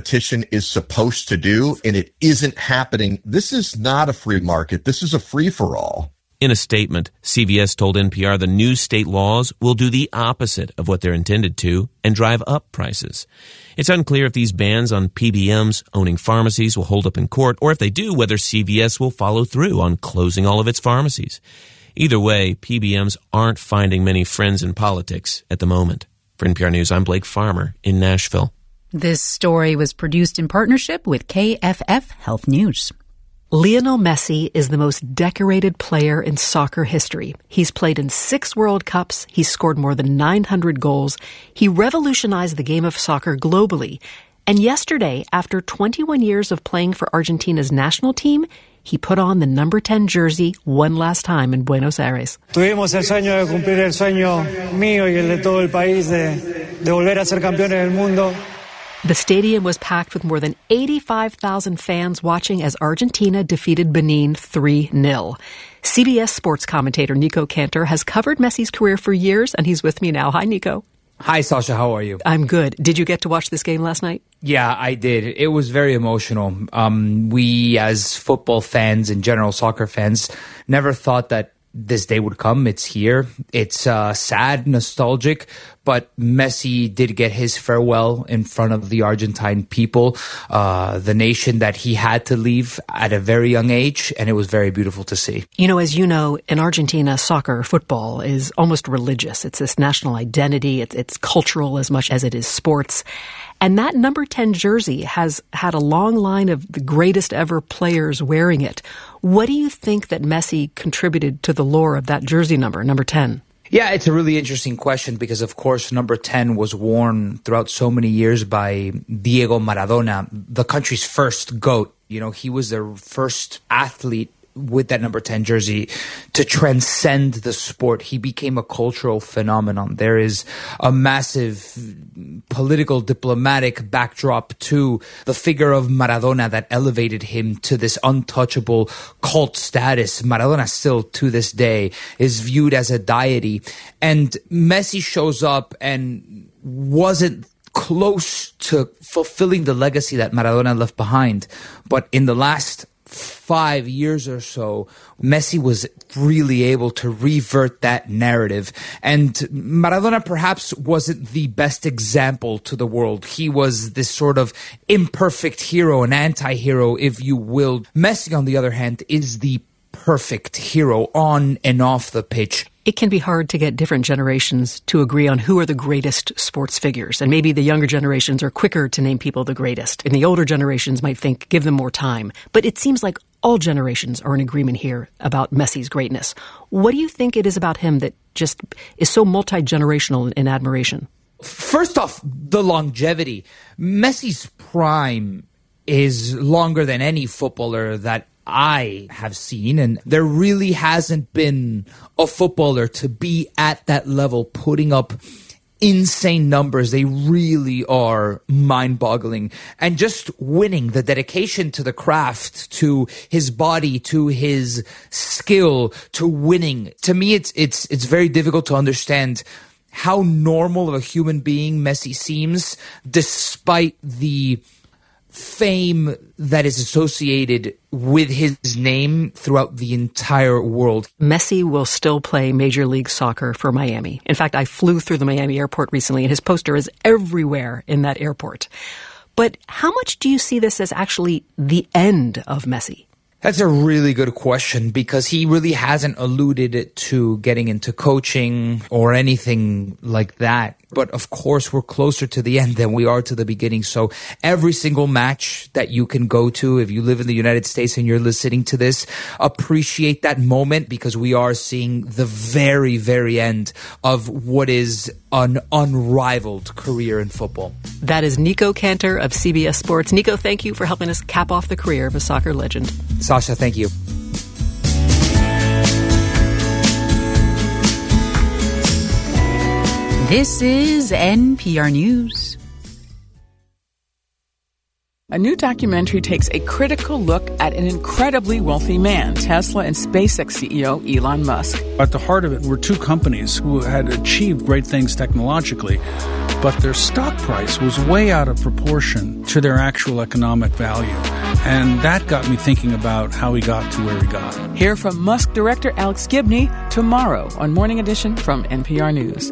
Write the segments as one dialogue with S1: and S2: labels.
S1: competition is supposed to do, and it isn't happening. This is not a free market. This is a free-for-all.
S2: In a statement, CVS told NPR the new state laws will do the opposite of what they're intended to and drive up prices. It's unclear if these bans on PBMs owning pharmacies will hold up in court, or if they do, whether CVS will follow through on closing all of its pharmacies. Either way, PBMs aren't finding many friends in politics at the moment. For NPR News, I'm Blake Farmer in Nashville.
S3: This story was produced in partnership with KFF Health News.
S4: Lionel Messi is the most decorated player in soccer history. He's played in 6 World Cups. He's scored more than 900 goals. He revolutionized the game of soccer globally. And yesterday, after 21 years of playing for Argentina's national team, he put on the number 10 jersey one last time in Buenos Aires.
S5: Tuvimos el sueño de cumplir el sueño mío y el de todo el país de volver a ser campeones del mundo.
S4: The stadium was packed with more than 85,000 fans watching as Argentina defeated Benin 3-0. CBS sports commentator Nico Cantor has covered Messi's career for years, and he's with me now. Hi, Nico.
S6: Hi, Sasha. How are you?
S4: I'm good. Did you get to watch this game last night?
S6: Yeah, I did. It was very emotional. We, as football fans and general soccer fans, never thought that this day would come. It's here. It's sad, nostalgic, but Messi did get his farewell in front of the Argentine people, the nation that he had to leave at a very young age, and it was very beautiful to see.
S4: You know, as you know, in Argentina, soccer, football is almost religious. It's this national identity. It's cultural as much as it is sports. And that number 10 jersey has had a long line of the greatest ever players wearing it. What do you think that Messi contributed to the lore of that jersey number 10?
S6: Yeah, it's a really interesting question because, of course, number 10 was worn throughout so many years by Diego Maradona, the country's first GOAT. You know, he was the first athlete with that number 10 jersey to transcend the sport. He became a cultural phenomenon. There is a massive political, diplomatic backdrop to the figure of Maradona that elevated him to this untouchable cult status. Maradona still, to this day, is viewed as a deity. And Messi shows up and wasn't close to fulfilling the legacy that Maradona left behind. But in the last 5 years or so, Messi was really able to revert that narrative. And Maradona perhaps wasn't the best example to the world. He was this sort of imperfect hero, an anti-hero, if you will. Messi, on the other hand, is the perfect hero on and off the pitch.
S4: It can be hard to get different generations to agree on who are the greatest sports figures. And maybe the younger generations are quicker to name people the greatest. And the older generations might think, give them more time. But it seems like all generations are in agreement here about Messi's greatness. What do you think it is about him that just is so multi-generational in admiration?
S6: First off, the longevity. Messi's prime is longer than any footballer that I have seen, and there really hasn't been a footballer to be at that level, putting up insane numbers. They really are mind-boggling. And just winning, the dedication to the craft, to his body, to his skill, to winning. To me, it's very difficult to understand how normal of a human being Messi seems, despite the fame that is associated with his name throughout the entire world.
S4: Messi will still play Major League Soccer for Miami. In fact, I flew through the Miami airport recently, and his poster is everywhere in that airport. But how much do you see this as actually the end of Messi?
S6: That's a really good question, because he really hasn't alluded to getting into coaching or anything like that. But of course, we're closer to the end than we are to the beginning. So every single match that you can go to, if you live in the United States and you're listening to this, appreciate that moment, because we are seeing the very, very end of what is an unrivaled career in football.
S4: That is Nico Cantor of CBS Sports. Nico, thank you for helping us cap off the career of a soccer legend.
S6: Sasha, thank you.
S3: This is NPR News.
S7: A new documentary takes a critical look at an incredibly wealthy man, Tesla and SpaceX CEO Elon Musk.
S8: At the heart of it were two companies who had achieved great things technologically, but their stock price was way out of proportion to their actual economic value. And that got me thinking about how we got to where we got.
S7: Hear from Musk director Alex Gibney tomorrow on Morning Edition from NPR News.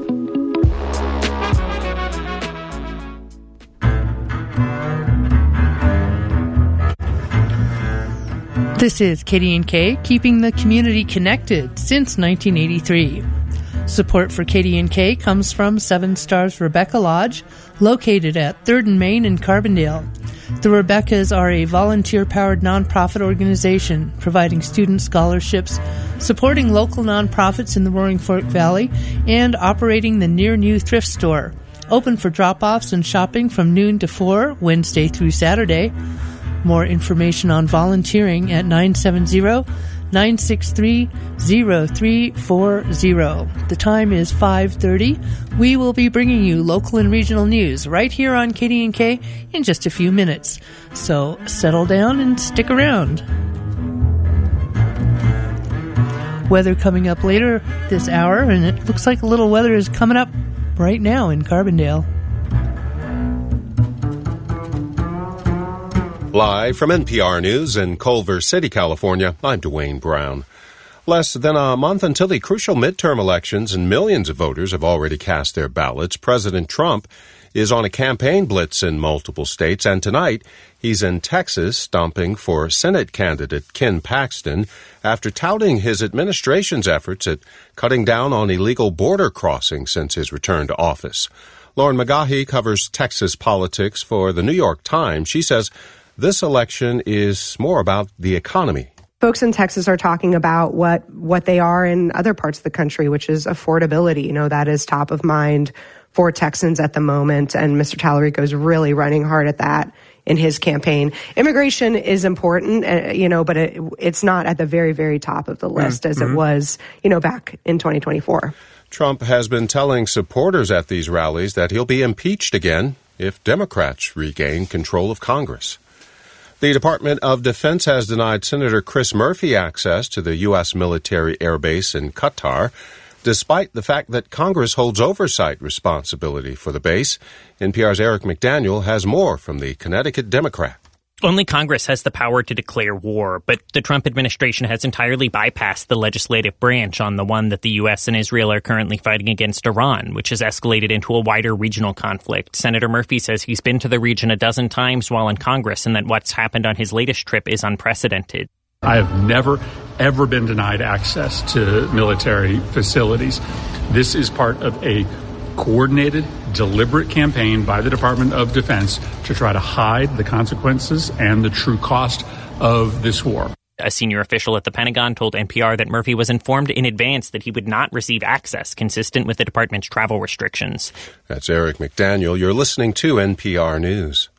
S9: This is KDNK, keeping the community connected since 1983. Support for KDNK comes from 7 Stars Rebecca Lodge, located at 3rd and Main in Carbondale. The Rebeccas are a volunteer-powered nonprofit organization providing student scholarships, supporting local nonprofits in the Roaring Fork Valley, and operating the near-new thrift store, open for drop-offs and shopping from noon to 4, Wednesday through Saturday. More information on volunteering at 970-963-0340. The time is 5:30. We will be bringing you local and regional news right here on KDNK in just a few minutes. So settle down and stick around. Weather coming up later this hour, and it looks like a little weather is coming up right now in Carbondale.
S10: Live from NPR News in Culver City, California, I'm Dwayne Brown. Less than a month until the crucial midterm elections, and millions of voters have already cast their ballots. President Trump is on a campaign blitz in multiple states, and tonight he's in Texas stomping for Senate candidate Ken Paxton after touting his administration's efforts at cutting down on illegal border crossings since his return to office. Lauren McGaughy covers Texas politics for the New York Times. She says this election is more about the economy.
S11: Folks in Texas are talking about what they are in other parts of the country, which is affordability. You know, that is top of mind for Texans at the moment, and Mr. Tallarico is really running hard at that in his campaign. Immigration is important, but it's not at the very, very top of the list as it was, back in 2024.
S10: Trump has been telling supporters at these rallies that he'll be impeached again if Democrats regain control of Congress. The Department of Defense has denied Senator Chris Murphy access to the U.S. military air base in Qatar, despite the fact that Congress holds oversight responsibility for the base. NPR's Eric McDaniel has more from the Connecticut Democrat.
S12: Only Congress has the power to declare war, but the Trump administration has entirely bypassed the legislative branch on the one that the U.S. and Israel are currently fighting against Iran, which has escalated into a wider regional conflict. Senator Murphy says he's been to the region a dozen times while in Congress and that what's happened on his latest trip is unprecedented.
S13: I have never, ever been denied access to military facilities. This is part of a coordinated, deliberate campaign by the Department of Defense to try to hide the consequences and the true cost of this war.
S12: A senior official at the Pentagon told NPR that Murphy was informed in advance that he would not receive access consistent with the department's travel restrictions.
S10: That's Eric McDaniel. You're listening to NPR News.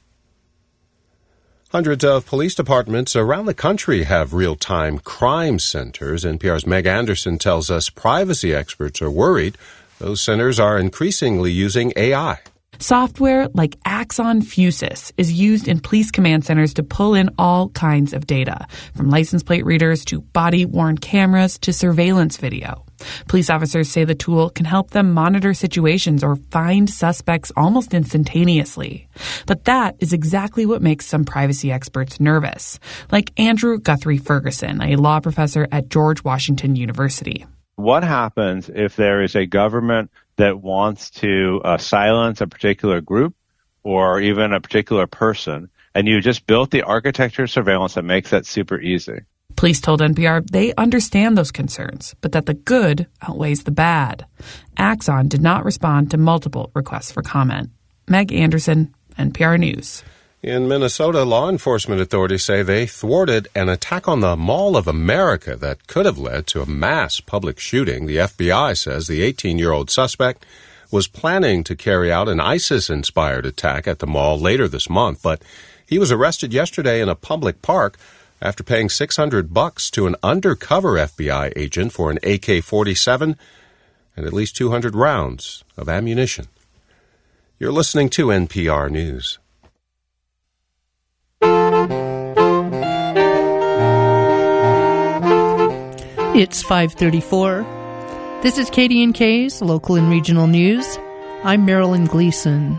S10: Hundreds of police departments around the country have real-time crime centers. NPR's Meg Anderson tells us privacy experts are worried those centers are increasingly using AI.
S14: Software like Axon Fusus is used in police command centers to pull in all kinds of data, from license plate readers to body-worn cameras to surveillance video. Police officers say the tool can help them monitor situations or find suspects almost instantaneously. But that is exactly what makes some privacy experts nervous, like Andrew Guthrie Ferguson, a law professor at George Washington University.
S15: What happens if there is a government that wants to silence a particular group or even a particular person, and you just built the architecture of surveillance that makes that super easy?
S14: Police told NPR they understand those concerns, but that the good outweighs the bad. Axon did not respond to multiple requests for comment. Meg Anderson, NPR News.
S10: In Minnesota, law enforcement authorities say they thwarted an attack on the Mall of America that could have led to a mass public shooting. The FBI says the 18-year-old suspect was planning to carry out an ISIS-inspired attack at the mall later this month, but he was arrested yesterday in a public park after paying $600 to an undercover FBI agent for an AK-47 and at least 200 rounds of ammunition. You're listening to NPR News.
S9: It's 5:34. This is KDNK's local and regional news. I'm Marilyn Gleason.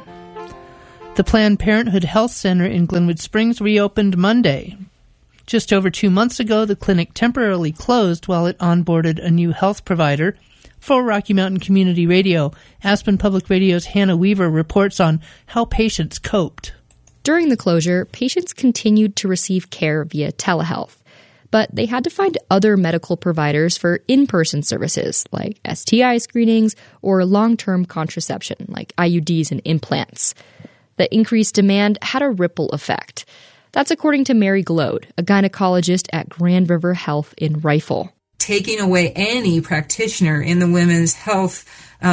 S9: The Planned Parenthood Health Center in Glenwood Springs reopened Monday. Just over 2 months ago, the clinic temporarily closed while it onboarded a new health provider. For Rocky Mountain Community Radio, Aspen Public Radio's Hannah Weaver reports on how patients coped.
S16: During the closure, patients continued to receive care via telehealth, but they had to find other medical providers for in-person services like STI screenings or long-term contraception like IUDs and implants. The increased demand had a ripple effect. That's according to Mary Glode, a gynecologist at Grand River Health in Rifle.
S17: Taking away any practitioner in the women's health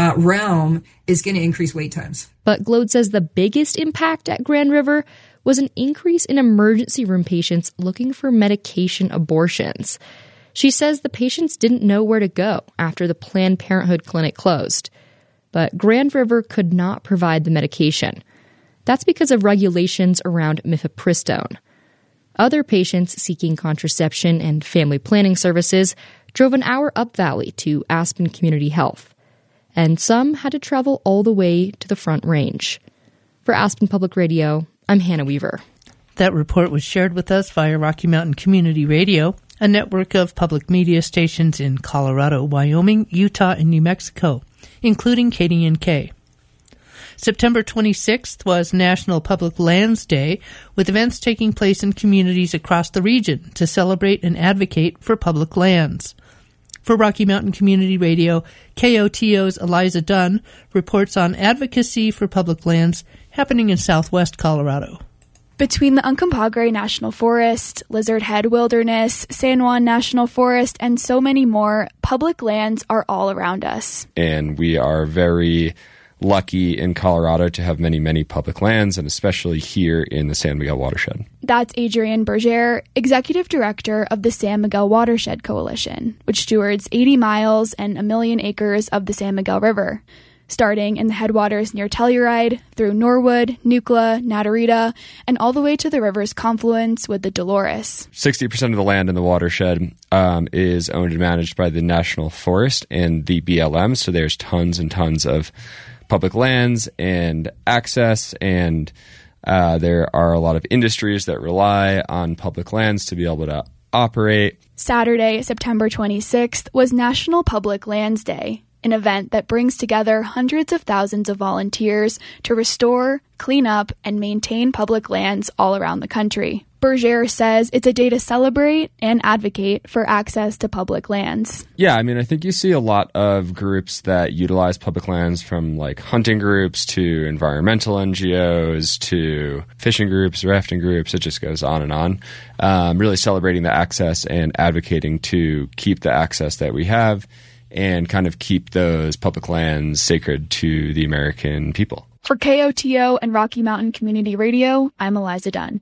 S17: realm is going to increase wait times.
S16: But Glode says the biggest impact at Grand River was an increase in emergency room patients looking for medication abortions. She says the patients didn't know where to go after the Planned Parenthood clinic closed. But Grand River could not provide the medication. That's because of regulations around mifepristone. Other patients seeking contraception and family planning services drove an hour up valley to Aspen Community Health, and some had to travel all the way to the Front Range. For Aspen Public Radio, I'm Hannah Weaver.
S9: That report was shared with us via Rocky Mountain Community Radio, a network of public media stations in Colorado, Wyoming, Utah, and New Mexico, including KDNK. September 26th was National Public Lands Day, with events taking place in communities across the region to celebrate and advocate for public lands. For Rocky Mountain Community Radio, KOTO's Eliza Dunn reports on advocacy for public lands happening in southwest Colorado.
S18: Between the Uncompahgre National Forest, Lizard Head Wilderness, San Juan National Forest, and so many more, public lands are all around us.
S19: And we are very lucky in Colorado to have many, many public lands, and especially here in the San Miguel watershed.
S18: That's Adrienne Berger, Executive Director of the San Miguel Watershed Coalition, which stewards 80 miles and 1 million acres of the San Miguel River, starting in the headwaters near Telluride, through Norwood, Nucla, Natarita, and all the way to the river's confluence with the Dolores.
S19: 60% of the land in the watershed is owned and managed by the National Forest and the BLM, so there's tons and tons of public lands and access, and there are a lot of industries that rely on public lands to be able to operate.
S18: Saturday, September 26th, was National Public Lands Day, an event that brings together hundreds of thousands of volunteers to restore, clean up, and maintain public lands all around the country. Berger says it's a day to celebrate and advocate for access to public lands.
S19: Yeah, I mean, I think you see a lot of groups that utilize public lands, from like hunting groups to environmental NGOs to fishing groups, rafting groups. It just goes on and on. Really celebrating the access and advocating to keep the access that we have and kind of keep those public lands sacred to the American people.
S18: For KOTO and Rocky Mountain Community Radio, I'm Eliza Dunn.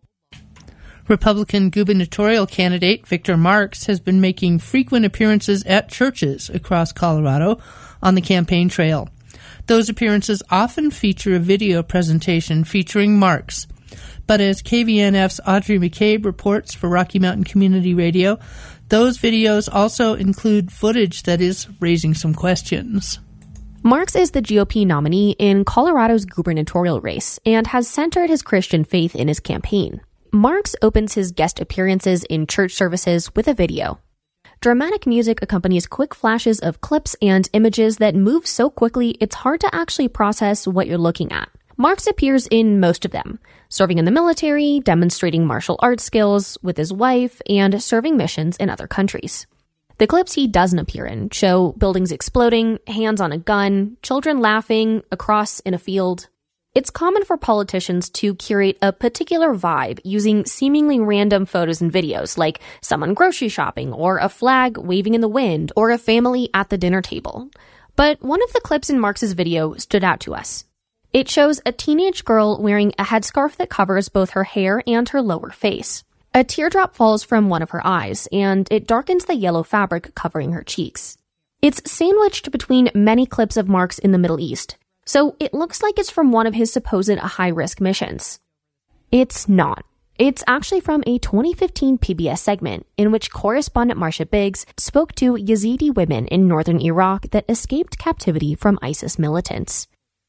S9: Republican gubernatorial candidate Victor Marx has been making frequent appearances at churches across Colorado on the campaign trail. Those appearances often feature a video presentation featuring Marx. But as KVNF's Audrey McCabe reports for Rocky Mountain Community Radio, those videos also include footage that is raising some questions.
S20: Marx is the GOP nominee in Colorado's gubernatorial race and has centered his Christian faith in his campaign. Marx opens his guest appearances in church services with a video. Dramatic music accompanies quick flashes of clips and images that move so quickly it's hard to actually process what you're looking at. Marx appears in most of them, serving in the military, demonstrating martial arts skills with his wife, and serving missions in other countries. The clips he doesn't appear in show buildings exploding, hands on a gun, children laughing, a cross in a field. It's common for politicians to curate a particular vibe using seemingly random photos and videos, like someone grocery shopping, or a flag waving in the wind, or a family at the dinner table. But one of the clips in Marx's video stood out to us. It shows a teenage girl wearing a headscarf that covers both her hair and her lower face. A teardrop falls from one of her eyes, and it darkens the yellow fabric covering her cheeks. It's sandwiched between many clips of Marx in the Middle East, so it looks like it's from one of his supposed high-risk missions. It's not. It's actually from a 2015 PBS segment in which correspondent Marcia Biggs spoke to Yazidi women in northern Iraq that escaped captivity from ISIS militants.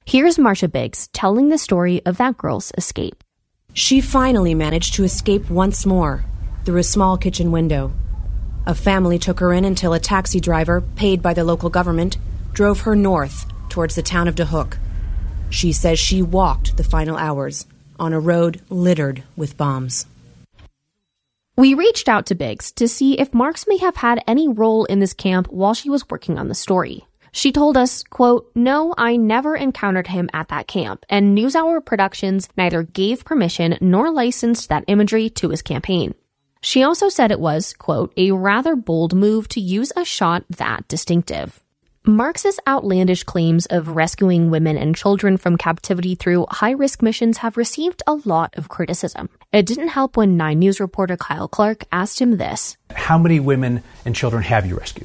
S20: Here's Marcia Biggs telling the story of that girl's escape.
S21: She finally managed to escape once more through a small kitchen window. A family took her in until a taxi driver, paid by the local government, drove her north towards the town of De Hoek. She says she walked the final hours on a road littered with bombs.
S20: We reached out to Biggs to see if Marks may have had any role in this camp while she was working on the story. She told us, quote, "No, I never encountered him at that camp, and NewsHour Productions neither gave permission nor licensed that imagery to his campaign." She also said it was, quote, "a rather bold move to use a shot that distinctive." Marks's outlandish claims of rescuing women and children from captivity through high-risk missions have received a lot of criticism. It didn't help when 9 News reporter Kyle Clark asked him this.
S22: How many women and children have you rescued?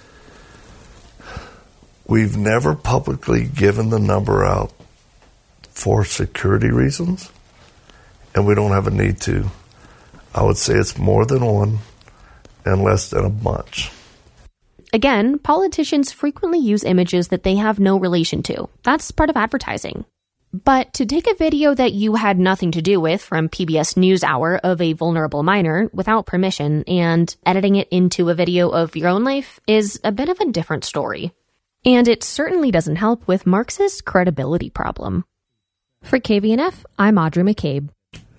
S23: We've never publicly given the number out for security reasons, and we don't have a need to. I would say it's more than one and less than a bunch.
S20: Again, politicians frequently use images that they have no relation to. That's part of advertising. But to take a video that you had nothing to do with from PBS NewsHour of a vulnerable minor without permission and editing it into a video of your own life is a bit of a different story. And it certainly doesn't help with Marks's credibility problem. For KVNF, I'm Audrey McCabe.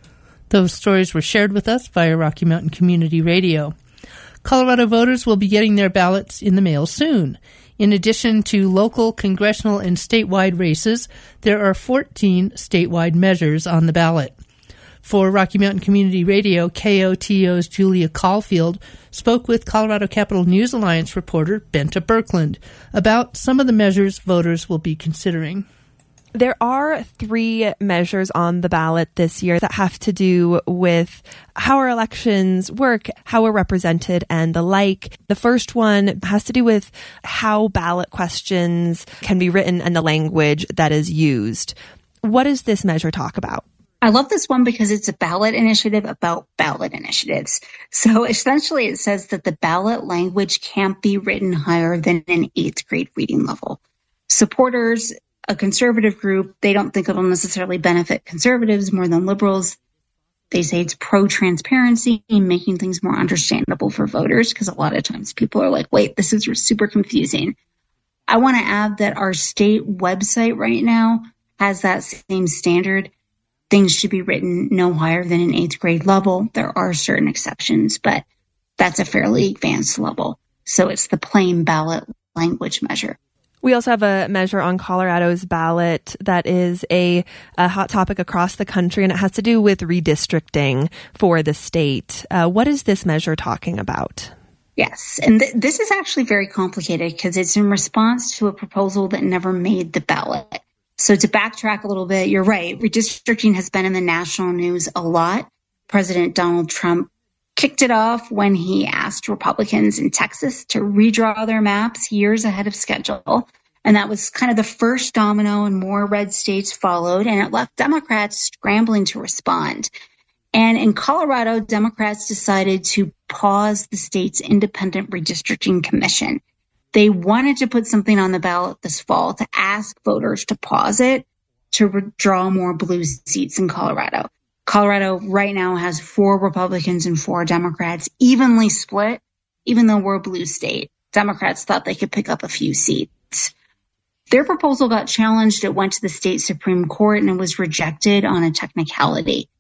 S9: Those stories were shared with us via Rocky Mountain Community Radio. Colorado voters will be getting their ballots in the mail soon. In addition to local, congressional, and statewide races, there are 14 statewide measures on the ballot. For Rocky Mountain Community Radio, KOTO's Julia Caulfield spoke with Colorado Capital News Alliance reporter Benta Birkeland about some of the measures voters will be considering.
S24: There are 3 measures on the ballot this year that have to do with how our elections work, how we're represented, and the like. The first one has to do with how ballot questions can be written and the language that is used. What does this measure talk about?
S25: I love this one because it's a ballot initiative about ballot initiatives. So essentially it says that the ballot language can't be written higher than an 8th grade reading level. Supporters, a conservative group, they don't think it'll necessarily benefit conservatives more than liberals. They say it's pro-transparency and making things more understandable for voters because a lot of times people are like, wait, this is super confusing. I want to add that our state website right now has that same standard. Things should be written no higher than an 8th grade level. There are certain exceptions, but that's a fairly advanced level. So it's the plain ballot language measure.
S24: We also have a measure on Colorado's ballot that is a hot topic across the country, and it has to do with redistricting for the state. What is this measure talking about?
S25: Yes, and this is actually very complicated because it's in response to a proposal that never made the ballot. So to backtrack a little bit, you're right. Redistricting has been in the national news a lot. President Donald Trump kicked it off when he asked Republicans in Texas to redraw their maps years ahead of schedule. And that was kind of the first domino, and more red states followed, and it left Democrats scrambling to respond. And in Colorado, Democrats decided to pause the state's independent redistricting commission. They wanted to put something on the ballot this fall to ask voters to pause it to draw more blue seats in Colorado. Colorado right now has 4 Republicans and 4 Democrats, evenly split, even though we're a blue state. Democrats thought they could pick up a few seats. Their proposal got challenged. It went to the state Supreme Court and it was rejected on a technicality.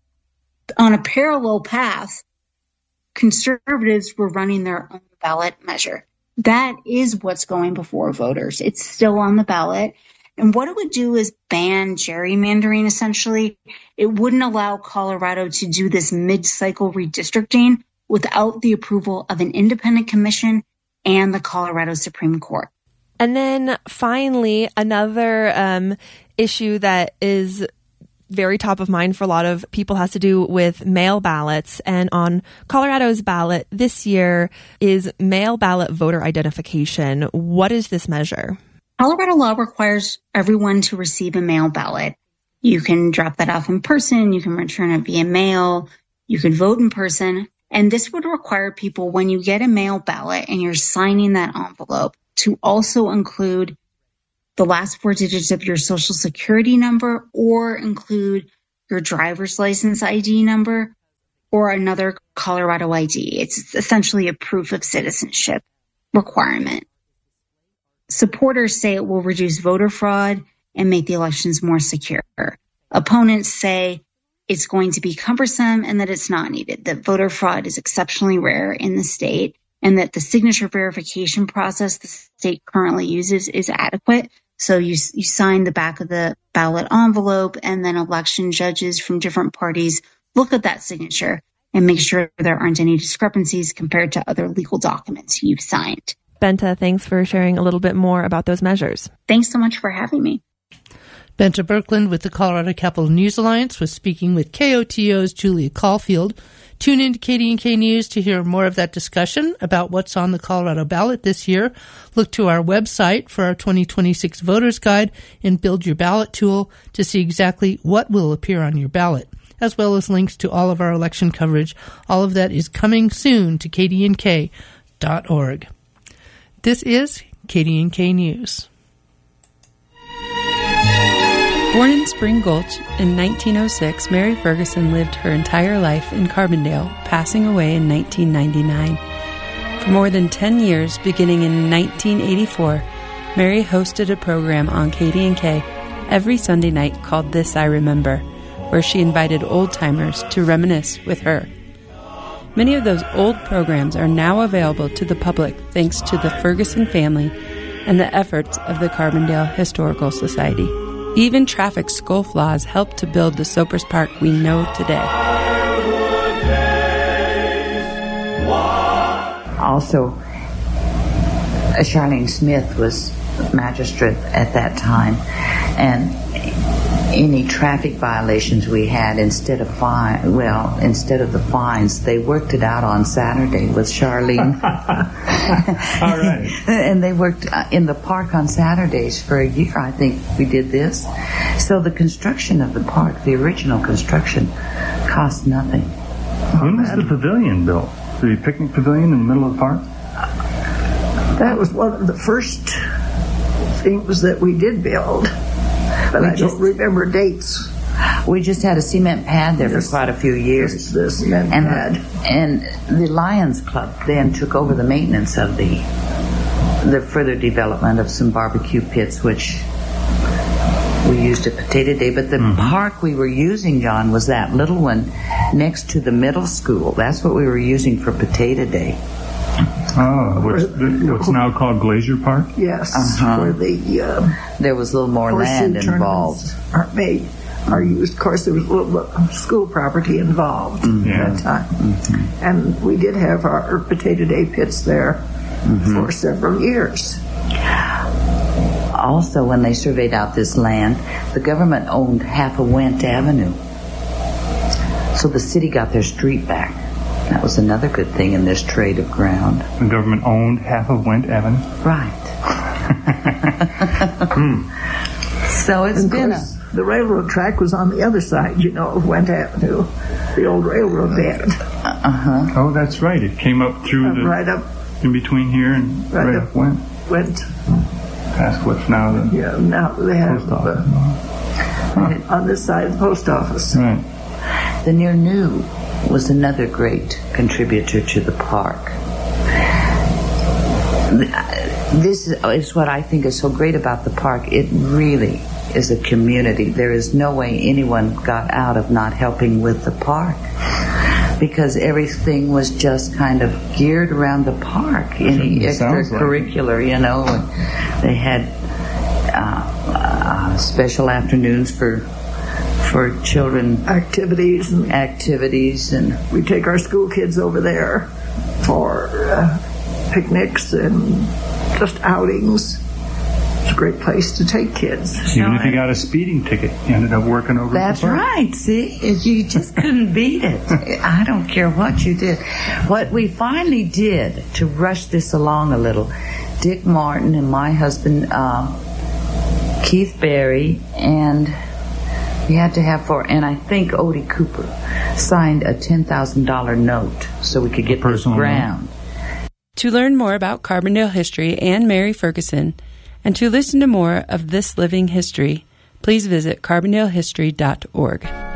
S25: On a parallel path, conservatives were running their own ballot measure. That is what's going before voters. It's still on the ballot. And what it would do is ban gerrymandering, essentially. It wouldn't allow Colorado to do this mid-cycle redistricting without the approval of an independent commission and the Colorado Supreme Court.
S24: And then finally, another issue that is very top of mind for a lot of people has to do with mail ballots. And on Colorado's ballot this year is mail ballot voter identification. What is this measure?
S25: Colorado law requires everyone to receive a mail ballot. You can drop that off in person. You can return it via mail. You can vote in person. And this would require people, when you get a mail ballot and you're signing that envelope, to also include the last 4 digits of your social security number, or include your driver's license ID number or another Colorado ID. It's essentially a proof of citizenship requirement. Supporters say it will reduce voter fraud and make the elections more secure. Opponents say it's going to be cumbersome and that it's not needed, that voter fraud is exceptionally rare in the state, and that the signature verification process the state currently uses is adequate. So you sign the back of the ballot envelope, and then election judges from different parties look at that signature and make sure there aren't any discrepancies compared to other legal documents you've signed.
S24: Bente, thanks for sharing a little bit more about those measures.
S25: Thanks so much for having me.
S9: Bente Birkeland with the Colorado Capital News Alliance was speaking with KOTO's Julia Caulfield. Tune in to KDNK News to hear more of that discussion about what's on the Colorado ballot this year. Look to our website for our 2026 Voters Guide and Build Your Ballot tool to see exactly what will appear on your ballot, as well as links to all of our election coverage. All of that is coming soon to kdnk.org. This is KDNK News.
S1: Born in Spring Gulch in 1906, Mary Ferguson lived her entire life in Carbondale, passing away in 1999. For more than 10 years, beginning in 1984, Mary hosted a program on KDNK every Sunday night called This I Remember, where she invited old-timers to reminisce with her. Many of those old programs are now available to the public thanks to the Ferguson family and the efforts of the Carbondale Historical Society. Even traffic scofflaws helped to build the Sopers Park we know today.
S2: Also, Charlene Smith was magistrate at that time, and any traffic violations we had, instead of the fines, they worked it out on Saturday with Charlene.
S4: All right.
S2: And they worked in the park on Saturdays for a year. I think we did this. So the construction of the park, the original construction, cost nothing.
S4: When was the pavilion built? The picnic pavilion in the middle of the park?
S5: That was one of the first things that we did build. But I don't remember dates.
S2: We just had a cement pad there for quite a few years.
S5: The cement pad.
S2: And the Lions Club then took over the maintenance of the further development of some barbecue pits, which we used at Potato Day. But the park we were using, John, was that little one next to the middle school. That's what we were using for Potato Day.
S4: Oh, what's now called Glacier Park?
S5: Yes, where
S2: there was a little more land involved.
S5: Are used. Of course, there was a little school property involved at that time. And we did have our Potato Day pits there for several years.
S2: Also, when they surveyed out this land, the government owned half of Went Avenue. So the city got their street back. That was another good thing in this trade of ground.
S4: The government owned half of Went Avenue?
S2: Right. So it's been
S5: the railroad track was on the other side, of Went Avenue, the old railroad bed.
S4: Oh, that's right. It came up through
S5: right up
S4: in between here and right up Went. Past what's now the
S5: now they have
S4: post office.
S5: On this side of the post office.
S4: Right.
S2: The Near New was another great contributor to the park. This is what I think is so great about the park. It really is a community. There is no way anyone got out of not helping with the park, because everything was just kind of geared around the park. Any extracurricular, they had special afternoons for children
S5: activities, and we take our school kids over there for picnics and just outings. It's a great place to take kids.
S4: Even if you got a speeding ticket, you ended up working over
S2: That's
S4: at the park.
S2: Right. See, you just couldn't beat it. I don't care what you did. What we finally did to rush this along a little, Dick Martin and my husband Keith Berry, and we had to have and I think Odie Cooper signed a $10,000 note so we could get this ground.
S1: To learn more about Carbondale history and Mary Ferguson, And to listen to more of this living history, please visit carbondalehistory.org.